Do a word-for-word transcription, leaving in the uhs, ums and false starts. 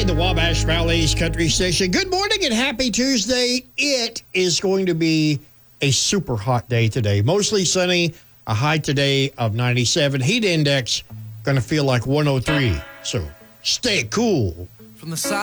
the Wabash Valley's Country Station. Good morning and happy Tuesday. It is going to be a super hot day today. Mostly sunny, a high today of ninety-seven. Heat index going to feel like one oh three. So stay cool. From the side.